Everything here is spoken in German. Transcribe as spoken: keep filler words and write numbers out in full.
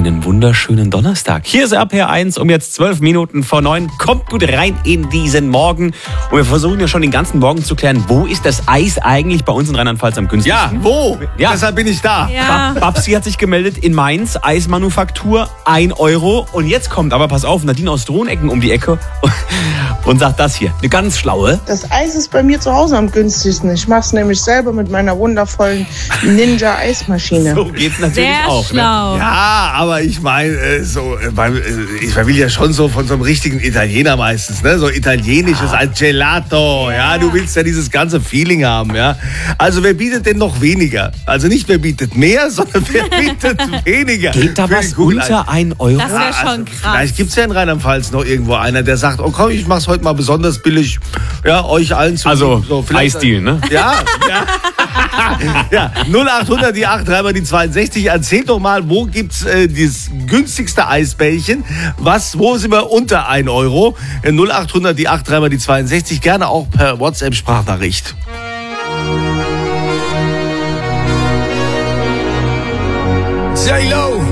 einen wunderschönen Donnerstag. Hier ist R P R eins um jetzt zwölf Minuten vor neun. Kommt gut rein in diesen Morgen. Und wir versuchen ja schon den ganzen Morgen zu klären, wo ist das Eis eigentlich bei uns in Rheinland-Pfalz am günstigsten? Ja, wo? Ja. Deshalb bin ich da. Ja. Babsi hat sich gemeldet in Mainz, Eismanufaktur, ein Euro. Und jetzt kommt aber, pass auf, Nadine aus Drohnecken um die Ecke und sagt das hier, eine ganz schlaue. Das Eis ist bei mir zu Hause am günstigsten. Ich mache es nämlich selber mit meiner wundervollen Ninja-Eismaschine. So geht's natürlich Sehr auch. Ne? schlau. Ja, aber ich meine, äh, so, äh, beim, äh, ich will ja schon so von so einem richtigen Italiener meistens, ne? So italienisches als Gelato, ja. Du willst ja dieses ganze Feeling haben, ja. Also wer bietet denn noch weniger? Also nicht wer bietet mehr, sondern wer bietet weniger? Geht da Für was die Kugel unter ein Euro? Das wäre schon Also, krass. vielleicht gibt es ja in Rheinland-Pfalz noch irgendwo einer, der sagt, oh komm, ich mach's heute mal besonders billig, ja, euch allen zu. Also, so, vielleicht- Eisdeal, ne? Ja, ja. Ja, null acht hundert, die acht, dreimal die zweiundsechzig. Erzählt doch mal, wo gibt's äh, das günstigste Eisbällchen? Was, wo sind wir unter ein Euro? Äh, null acht hundert, die acht, dreimal die zweiundsechzig. Gerne auch per WhatsApp-Sprachnachricht. J-Lo.